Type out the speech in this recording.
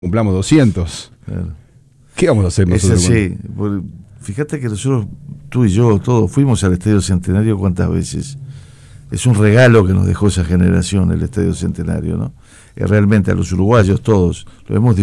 cumplamos 200. Claro. ¿Qué vamos a hacer nosotros? Es así. Fíjate que nosotros, tú y yo, todos fuimos al Estadio Centenario cuántas veces. Es un regalo que nos dejó esa generación, el Estadio Centenario, ¿no? Realmente a los uruguayos todos lo hemos